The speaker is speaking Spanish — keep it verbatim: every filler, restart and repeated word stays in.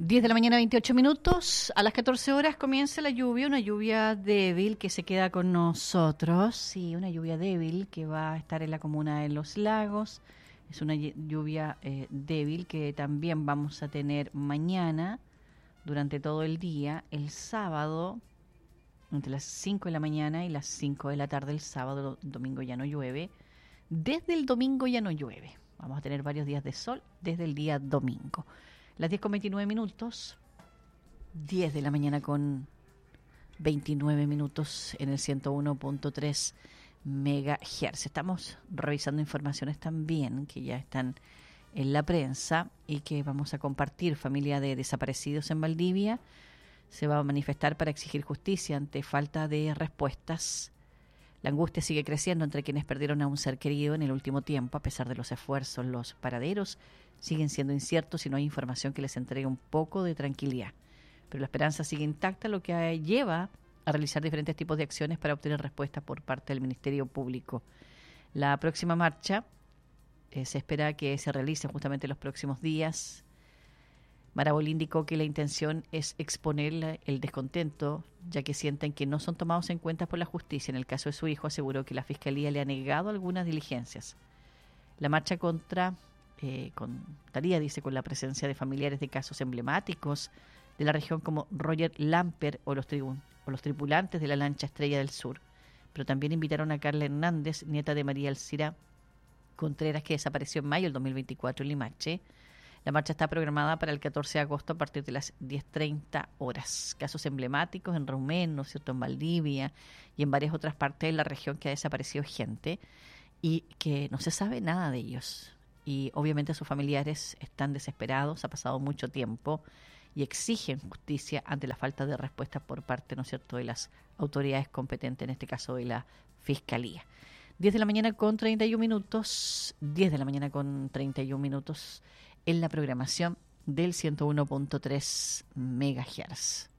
diez de la mañana, veintiocho minutos. A las catorce horas comienza la lluvia, una lluvia débil que se queda con nosotros. Sí, una lluvia débil que va a estar en la comuna de Los Lagos. Es una lluvia eh, débil que también vamos a tener mañana durante todo el día. El sábado, entre las cinco de la mañana y las cinco de la tarde, el sábado, el domingo ya no llueve. Desde el domingo ya no llueve. Vamos a tener varios días de sol desde el día domingo. Las diez con veintinueve minutos, diez de la mañana con veintinueve minutos en el ciento uno punto tres megahertz. Estamos revisando informaciones también que ya están en la prensa y que vamos a compartir. Familia de desaparecidos en Valdivia se va a manifestar para exigir justicia ante falta de respuestas. La angustia sigue creciendo entre quienes perdieron a un ser querido en el último tiempo. A pesar de los esfuerzos, los paraderos siguen siendo inciertos y no hay información que les entregue un poco de tranquilidad. Pero la esperanza sigue intacta, lo que lleva a realizar diferentes tipos de acciones para obtener respuestas por parte del Ministerio Público. La próxima marcha eh, se espera que se realice justamente los próximos días. Marabol indicó que la intención es exponer el descontento, ya que sienten que no son tomados en cuenta por la justicia. En el caso de su hijo, aseguró que la Fiscalía le ha negado algunas diligencias. La marcha contra eh, contaría, dice, con la presencia de familiares de casos emblemáticos de la región como Roger Lamper o los, tribu- o los tripulantes de la lancha Estrella del Sur. Pero también invitaron a Carla Hernández, nieta de María Alcira Contreras, que desapareció en mayo del dos mil veinticuatro en Limache. La marcha está programada para el catorce de agosto a partir de las diez treinta horas. Casos emblemáticos en Rumén, ¿no es cierto?, en Valdivia y en varias otras partes de la región que ha desaparecido gente y que no se sabe nada de ellos. Y obviamente sus familiares están desesperados, ha pasado mucho tiempo y exigen justicia ante la falta de respuesta por parte, ¿no es cierto?, de las autoridades competentes, en este caso de la Fiscalía. diez de la mañana con treinta y un minutos, diez de la mañana con treinta y un minutos en la programación del ciento uno punto tres megahertz.